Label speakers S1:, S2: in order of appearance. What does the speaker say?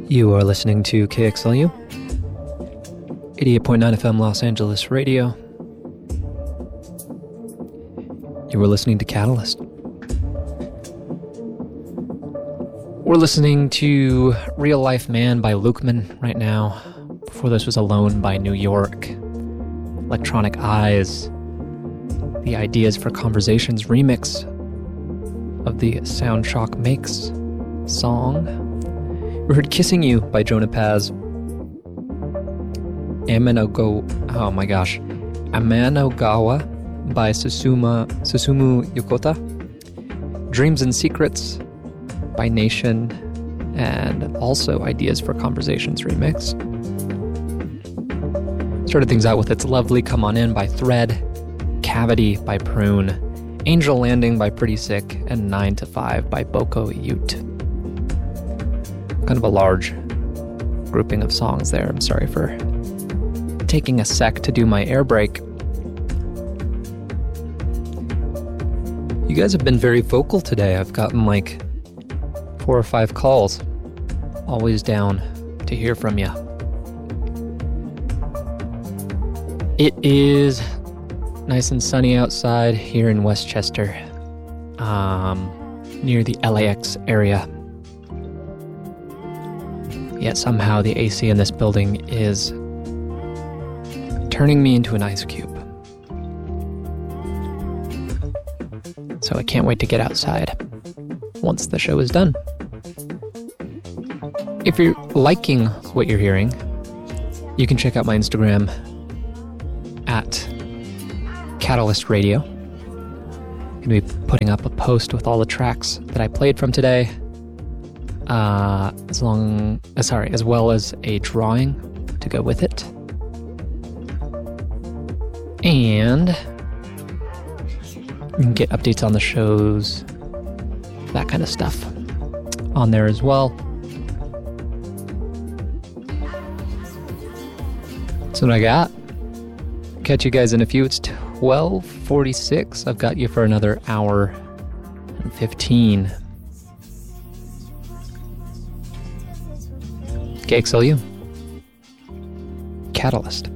S1: You are listening to KXLU, 88.9 FM Los Angeles Radio. You were listening to Catalyst. We're listening to Real Life Man by Lukeman right now. Before this was Alone by New York. Electronic Eyes, the Ideas for Conversations remix of the Soundshock Makes song. We heard Kissing You by Jonah Paz. Amanogawa by Susumu Yokota. Dreams and Secrets by Nation. And also Ideas for Conversations remix. Started things out with It's Lovely Come On In by Thread. Cavity by Prune. Angel Landing by Pretty Sick. And 9 to 5 by Boko Ute. Kind of a large grouping of songs there. I'm sorry for taking a sec to do my air break. You guys have been very vocal today. I've gotten like 4 or 5 calls. Always down to hear from you. It is nice and sunny outside here in Westchester, near the LAX area. Yet somehow the AC in this building is turning me into an ice cube. So I can't wait to get outside once the show is done. If you're liking what you're hearing, you can check out my Instagram at Catalyst Radio. I'm going to be putting up a post with all the tracks that I played from today. As well as a drawing to go with it. And you can get updates on the shows, that kind of stuff on there as well. That's what I got. Catch you guys in a few. It's 12:46. I've got you for another hour and 15. KXLU. Catalyst.